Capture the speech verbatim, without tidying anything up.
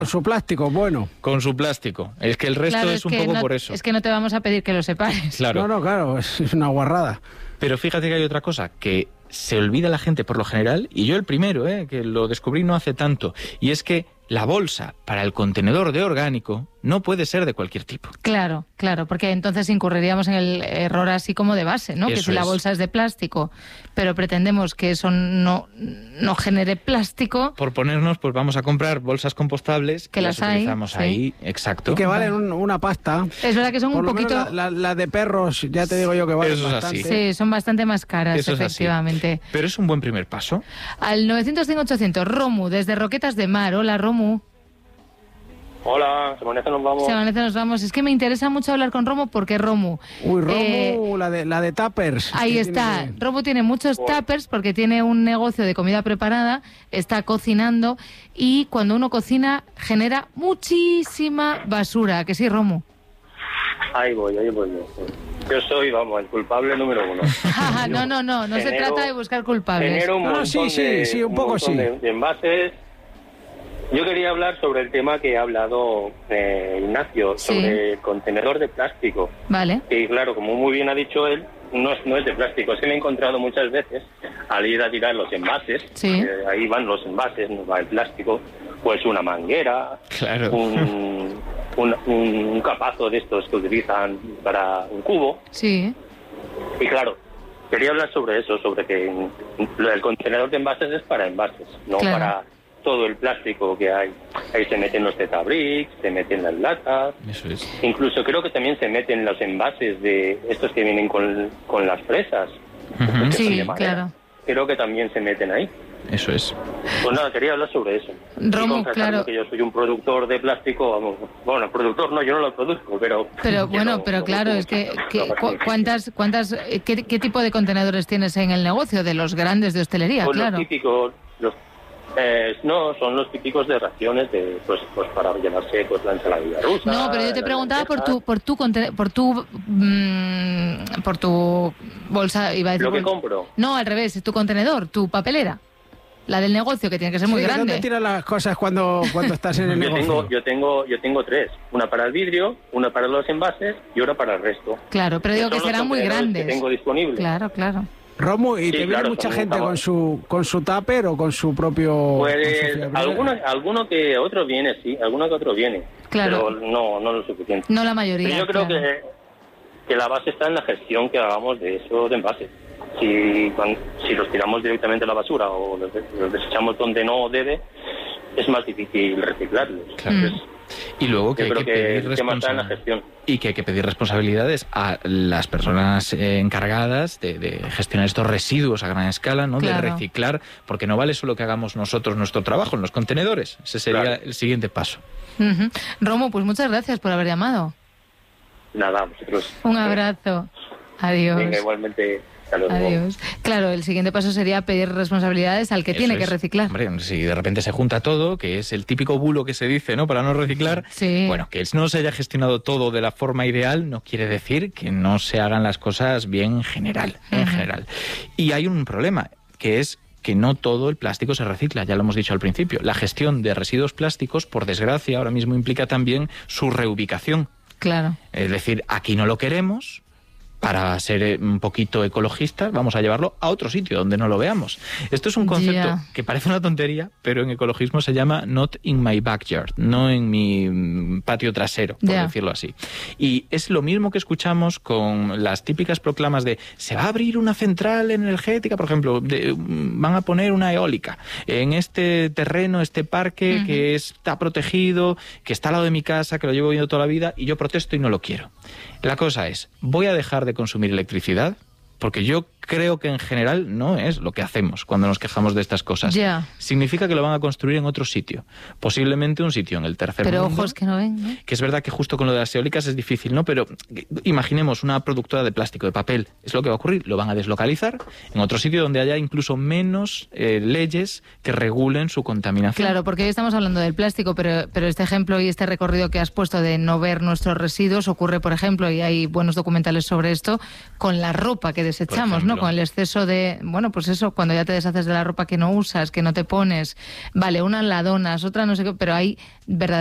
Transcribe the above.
Su plástico, bueno. Con su plástico. Es que el resto Claro, es, es un que poco no, por eso. Es que no te vamos a pedir que lo separes. Claro. No, no, claro, es, es una guarrada. Pero fíjate que hay otra cosa, que se olvida la gente por lo general, y yo el primero, ¿eh? que lo descubrí no hace tanto, y es que la bolsa para el contenedor de orgánico no puede ser de cualquier tipo. Claro, claro, porque entonces incurriríamos en el error así como de base, ¿no? Eso que si la es. bolsa es de plástico, pero pretendemos que eso no, no genere plástico... Por ponernos, pues vamos a comprar bolsas compostables que las hay, utilizamos sí. ahí, exacto. Y que valen un, una pasta. Es verdad que son Por un lo poquito... menos la, la, la de perros, ya te digo yo que valen Eso es bastante. así. Sí, son bastante más caras, Eso es así. efectivamente. Pero es un buen primer paso. Al novecientos cinco ochocientos, Romu, desde Roquetas de Mar. Hola, Romu. Hola, se amanece, nos vamos. Se amanece, nos vamos. Es que me interesa mucho hablar con Romu porque Romu... Uy, Romu, eh, la de la de tuppers. Ahí que está. tiene que- Romu tiene muchos tuppers porque tiene un negocio de comida preparada, está cocinando y cuando uno cocina genera muchísima basura. ¿Que sí, Romu? Ahí voy, ahí voy yo. Yo soy, vamos, el culpable número uno. no, no, no, no se Genero- trata de buscar culpables. Genero un No, no, montón, sí, sí, de, sí, un poco montón sí. de, de envases. Yo quería hablar sobre el tema que ha hablado eh, Ignacio, Sí. sobre el contenedor de plástico. Vale. Y claro, como muy bien ha dicho él, no es, no es de plástico. Es que me he encontrado muchas veces al ir a tirar los envases, Sí. eh, ahí van los envases, no va el plástico, pues una manguera, Claro. un, un, un capazo de estos que utilizan para un cubo. Sí. Y claro, quería hablar sobre eso, sobre que lo del contenedor de envases es para envases, no Claro. para todo el plástico que hay. Ahí se meten los Tetabricks, se meten las latas, Eso es. incluso creo que también se meten los envases de estos que vienen con, con las fresas. Ujú. estos que son Sí, de madera. claro. Creo que también se meten ahí. Eso es. Pues nada, quería hablar sobre eso. Romu, Y confesarme claro. que yo soy un productor de plástico, vamos, bueno, productor no, yo no lo produzco, pero... Pero yo bueno, no- pero no claro, uso es que, mucho, que no, cu- ¿cuántas, cuántas, eh, qué, qué tipo de contenedores tienes en el negocio? De los grandes de hostelería, Pues claro. los típicos, los, eh, no, son los típicos de raciones de, pues, pues para llevarse pues la ensalada rusa. No, pero yo te las preguntaba por lentejas. tu, por tu, conte- por tu, mm, por tu bolsa, iba a decir. Lo que bol- compro. No, al revés, es tu contenedor, tu papelera, la del negocio que tiene que ser muy Sí, ¿dónde grande. tiras las cosas cuando, cuando estás en el Yo negocio? tengo, yo tengo, yo tengo tres, una para el vidrio, una para los envases y otra para el resto. Claro, pero digo Son que los serán muy contenedores grandes. Que tengo disponibles. Claro, claro. Romu, ¿y Sí, te viene claro, mucha son gente muy con su con su tupper o con su propio... Pues con su fiabrera? alguno, alguno que otro viene, sí, alguno que otro viene, Claro. pero no, no lo suficiente. No la mayoría. Pero yo creo claro. que, que la base está en la gestión que hagamos de esos envases. Si, cuan- si los tiramos directamente a la basura o los, de- los desechamos donde no debe, es más difícil reciclarlos. Claro. Mm. Entonces, Y luego que yo hay creo que que pedir el tema está en la responsabilidades. gestión. Y que hay que pedir responsabilidades a las personas eh, encargadas de, de gestionar estos residuos a gran escala, ¿no? Claro. De reciclar, porque no vale solo que hagamos nosotros nuestro trabajo en los contenedores. Ese sería Claro. el siguiente paso. Ujú. Romo, pues muchas gracias por haber llamado. Nada, vosotros. Un abrazo. Adiós. Venga, igualmente. Hasta luego. Adiós. Claro, el siguiente paso sería pedir responsabilidades al que Eso tiene que es. reciclar. Hombre, si de repente se junta todo, que es el típico bulo que se dice, ¿no? Para no reciclar. Sí. Bueno, que no se haya gestionado todo de la forma ideal no quiere decir que no se hagan las cosas bien en general, en Ujú. general. Y hay un problema, que es que no todo el plástico se recicla, ya lo hemos dicho al principio. La gestión de residuos plásticos, por desgracia, ahora mismo implica también su reubicación. Claro. Es decir, aquí no lo queremos, para ser eh, un poquito ecologistas, vamos a llevarlo a otro sitio donde no lo veamos. Esto es un concepto Ya. que parece una tontería, pero en ecologismo se llama not in my backyard, no en mi mm, patio trasero, por Ya. decirlo así. Y es lo mismo que escuchamos con las típicas proclamas de se va a abrir una central energética, por ejemplo, de, mm, van a poner una eólica en este terreno, este parque Ujú. que está protegido, que está al lado de mi casa, que lo llevo viendo toda la vida y yo protesto y no lo quiero. La cosa es, ¿voy a dejar de consumir electricidad? Porque yo creo que en general no es lo que hacemos cuando nos quejamos de estas cosas. Ya. Significa que lo van a construir en otro sitio. Posiblemente un sitio en el tercer Pero mundo. ojos que no ven, ¿no? Que es verdad que justo con lo de las eólicas es difícil, ¿no? Pero eh, imaginemos una productora de plástico, de papel. Es lo que va a ocurrir. Lo van a deslocalizar en otro sitio donde haya incluso menos eh, leyes que regulen su contaminación. Claro, porque hoy estamos hablando del plástico, pero, pero este ejemplo y este recorrido que has puesto de no ver nuestros residuos ocurre, por ejemplo, y hay buenos documentales sobre esto, con la ropa que desechamos, ejemplo. Bueno, con el exceso de... Bueno, pues eso, cuando ya te deshaces de la ropa que no usas, que no te pones. Vale, unas ladonas, otras no sé qué, pero hay verdaderamente